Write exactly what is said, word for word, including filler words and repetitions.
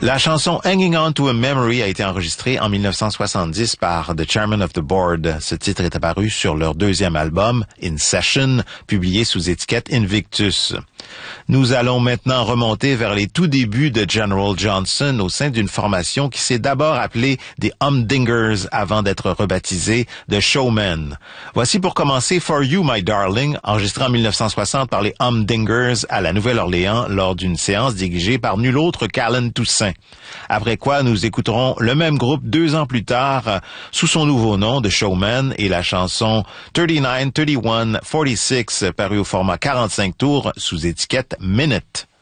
La chanson Hanging On to a Memory a été enregistrée en mille neuf cent soixante-dix par The Chairman of the Board. Ce titre est apparu sur leur deuxième album, In Session, publié sous étiquette Invictus. Nous allons maintenant remonter vers les tout débuts de General Johnson au sein d'une formation qui s'est d'abord appelée des Humdingers avant d'être rebaptisée The Showmen. Voici pour commencer For You My Darling, enregistré en mille neuf cent soixante par les Humdingers à la Nouvelle-Orléans lors d'une séance dirigée par nul autre qu'Alan Toussaint. Après quoi, nous écouterons le même groupe deux ans plus tard sous son nouveau nom The Showmen et la chanson thirty-nine, thirty-one, forty-six parue au format quarante-cinq tours sous étiquette Minute.